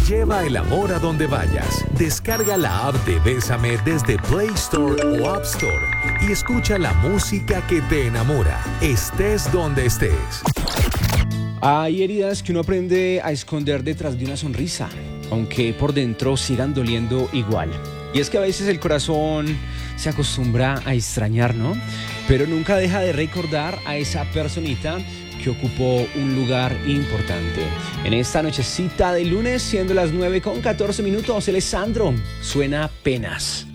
Lleva el amor a donde vayas. Descarga la app de Bésame desde Play Store o App Store y escucha la música que te enamora, estés donde estés. Hay heridas que uno aprende a esconder detrás de una sonrisa, aunque por dentro sigan doliendo igual. Y es que a veces el corazón se acostumbra a extrañar, ¿no? Pero nunca deja de recordar a esa personita que ocupó un lugar importante. En esta nochecita de lunes, siendo las 9:14, él es Sandro, suena Penas.